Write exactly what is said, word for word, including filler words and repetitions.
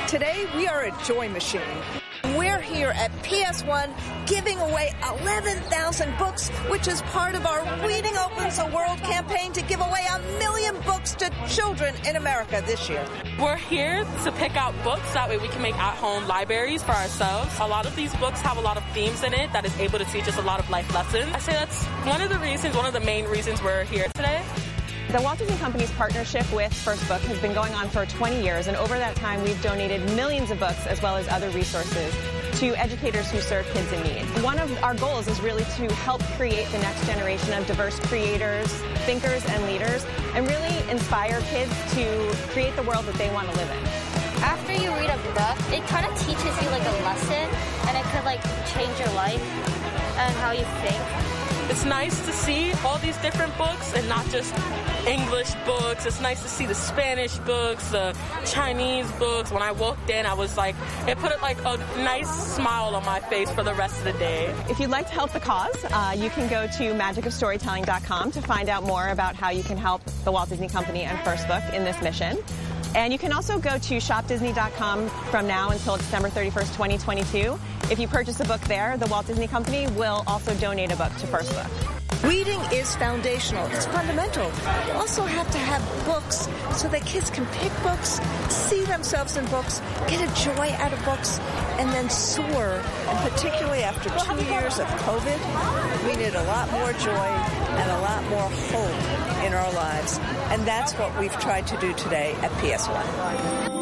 Today, we are a joy machine. We're here at P S one giving away eleven thousand books, which is part of our Reading Opens the World campaign to give away a million books to children in America this year. We're here to pick out books, that way we can make at-home libraries for ourselves. A lot of these books have a lot of themes in it that is able to teach us a lot of life lessons. I say that's one of the reasons, one of the main reasons we're here today. The Walt Disney Company's partnership with First Book has been going on for twenty years, and over that time we've donated millions of books as well as other resources to educators who serve kids in need. One of our goals is really to help create the next generation of diverse creators, thinkers, and leaders, and really inspire kids to create the world that they want to live in. After you read a book, it kind of teaches you like a lesson, and it could like change your life and how you think. It's nice to see all these different books and not just English books. It's nice to see the Spanish books, the Chinese books. When I walked in, I was like, it put like a nice smile on my face for the rest of the day. If you'd like to help the cause, uh, you can go to magic of storytelling dot com to find out more about how you can help the Walt Disney Company and First Book in this mission. And you can also go to shop disney dot com from now until December thirty-first, twenty twenty-two. If you purchase a book there, the Walt Disney Company will also donate a book to First Book. Reading is foundational. It's fundamental. You also have to have books so that kids can pick books, see themselves in books, get a joy out of books, and then soar. And particularly after two years of COVID, we need a lot more joy and a lot more hope in our lives. And that's what we've tried to do today at P S one.